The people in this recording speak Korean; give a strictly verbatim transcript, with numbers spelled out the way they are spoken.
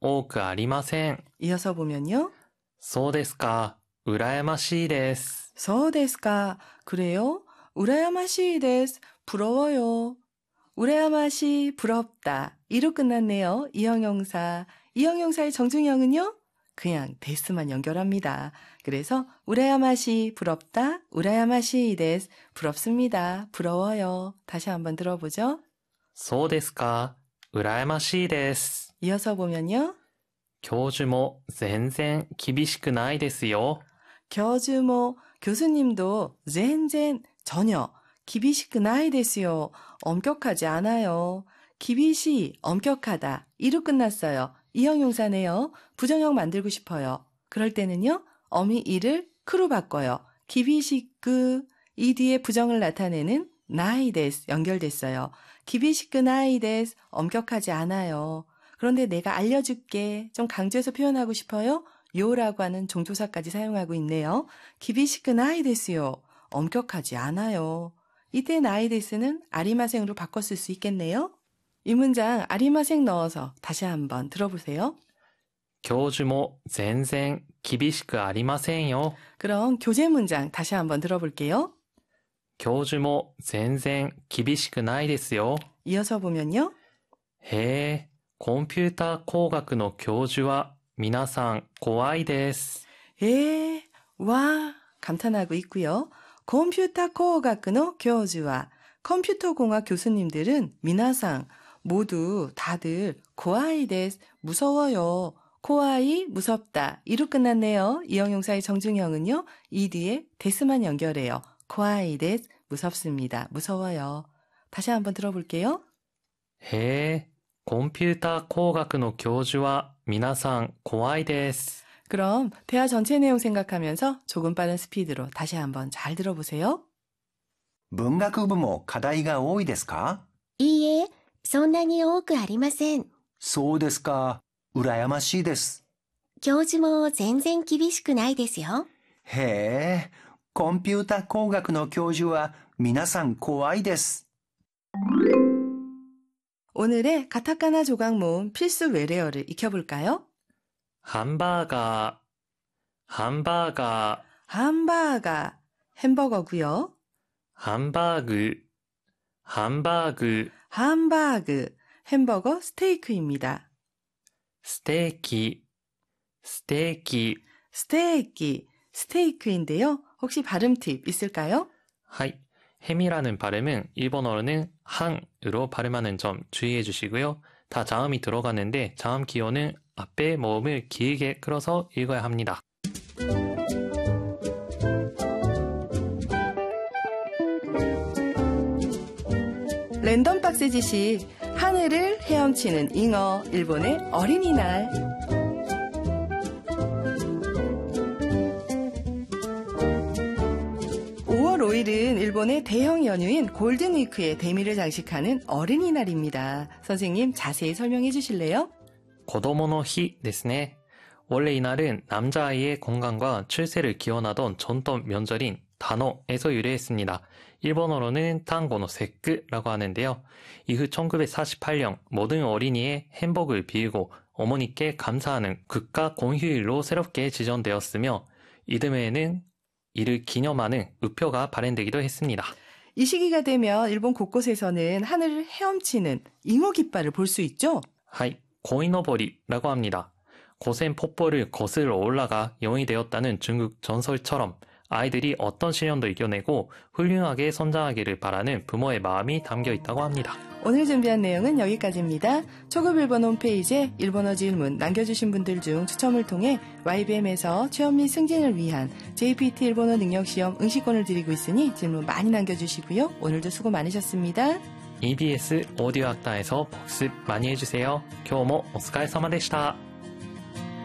多くありません. 이어서 보면요. そうですか. 우라야마시です. そうですか. 그래요? 우라야마시です. 부러워요. 우라야마시 부럽다. 이로 끝났네요. 이 형용사. 이 형용사의 정중형은요? 그냥 데스만 연결합니다. 그래서 우라야마시 부럽다. 우라야마시 데스. 부럽습니다. 부러워요. 다시 한번 들어보죠. そうですか. 우라야마시です. 이어서 보면요. 教授も全然厳しくないですよ. 교주모 교수님도 젠젠 전혀 기비시크 나이 데스요. 엄격하지 않아요. 기비시 엄격하다. 이로 끝났어요. 이 형용사네요. 부정형 만들고 싶어요. 그럴 때는요. 어미 이를 크로 바꿔요. 기비시크 이 뒤에 부정을 나타내는 나이 데스 연결됐어요. 기비시크 나이 데스 엄격하지 않아요. 그런데 내가 알려줄게. 좀 강조해서 표현하고 싶어요. 요라고 하는 종조사까지 사용하고 있네요. 기비시크 나이 데스요. 엄격하지 않아요. 이때 나이 데스는 아리마생으로 바꿨을 수 있겠네요. 이 문장 아리마생 넣어서 다시 한번 들어보세요. 教授も全然厳しくありませんよ. 그럼 교재 문장 다시 한번 들어볼게요. 教授も全然厳しくないですよ. 이어서 보면요. へえ、コンピューター工学の教授は皆さん怖いです. 에, 와 감탄하고 있고요. 컴퓨터工学の 교주와 컴퓨터 공학 교수님들은 미나상 모두 다들 고아이 데스 무서워요. 고아이 무섭다. 이로 끝났네요. 이 형용사의 정중형은요. 이 뒤에 데스만 연결해요. 고아이 데스 무섭습니다. 무서워요. 다시 한번 들어볼게요. へえ、コンピューター工学の教授は皆さん怖いです. 그럼 대화 전체 내용 생각하면서 조금 빠른 스피드로 다시 한번 잘 들어보세요. 文学部も課題が多いですか? いいえ、そんなに多くありません。 そうですか。羨ましいです。 教授も全然厳しくないですよ。 へえ、コンピュータ工学の教授は皆さん怖いです。 오늘의 가타카나 조각 모음 필수 외래어를 익혀볼까요? ハンバーガー、ハンバーガー、 함바가 햄버거고요. ハンバーグ、ハンバーグ、 함바그 햄버거 스테이크입니다. ステーキ、ステーキ. 스테이크, 스테이크인데요. 혹시 발음 팁 있을까요? はい。햄이라는 발음은 일본어로는 항으로 발음하는 점 주의해 주시고요. 다 자음이 들어가는데 자음 기호는 앞에 모음을 길게 끌어서 읽어야 합니다. 랜덤 박스 지식, 하늘을 헤엄치는 잉어, 일본의 어린이날. 오월 오일은 일본의 대형 연휴인 골든위크의 대미를 장식하는 어린이날입니다. 선생님 자세히 설명해 주실래요? 子供の日ですね. 원래 이날은 남자아이의 건강과 출세를 기원하던 전통 명절인 단오에서 유래했습니다. 일본어로는 탄고노 세크라고 하는데요. 이후 천구백사십팔년 모든 어린이의 행복을 빌고 어머니께 감사하는 국가 공휴일로 새롭게 지정되었으며 이듬해에는 이를 기념하는 우표가 발행되기도 했습니다. 이 시기가 되면 일본 곳곳에서는 하늘을 헤엄치는 잉어 깃발을 볼 수 있죠? はい、고이노보리라고 합니다. 고센 폭포를 거슬러 올라가 영웅이 되었다는 중국 전설처럼 아이들이 어떤 시련도 이겨내고 훌륭하게 성장하기를 바라는 부모의 마음이 담겨 있다고 합니다. 오늘 준비한 내용은 여기까지입니다. 초급 일본어 홈페이지에 일본어 질문 남겨주신 분들 중 추첨을 통해 와이비엠에서 취업 및 승진을 위한 제이피티 일본어 능력시험 응시권을 드리고 있으니 질문 많이 남겨주시고요. 오늘도 수고 많으셨습니다. 이비에스 오디오 학다에서 복습 많이 해주세요. 今日もお疲れ様でした.